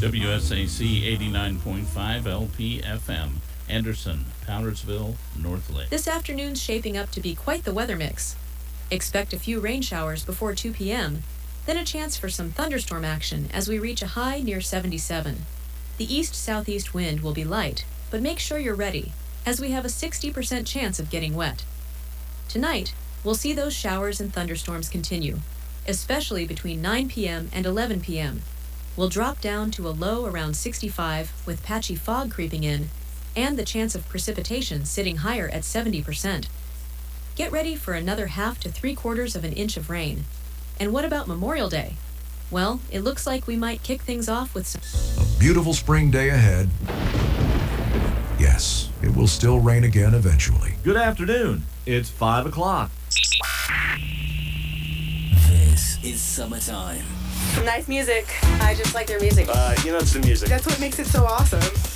WSAC 89.5 LPFM, Anderson, Powdersville, North Lake. This afternoon's shaping up to be quite the weather mix. Expect a few rain showers before 2 p.m., then a chance for some thunderstorm action as we reach a high near 77. The east-southeast wind will be light, but make sure you're ready, as we have a 60% chance of getting wet. Tonight, we'll see those showers and thunderstorms continue, especially between 9 p.m. and 11 p.m. We'll drop down to a low around 65 with patchy fog creeping in, and the chance of precipitation sitting higher at 70%. Get ready for another half to 3/4 of an inch of rain. And what about Memorial Day? Well, it looks like we might kick things off with some... A beautiful spring day ahead. Yes, it will still rain again eventually. Good afternoon. It's 5 o'clock. This is summertime. Nice music. I just like their music. It's the music. That's what makes it so awesome.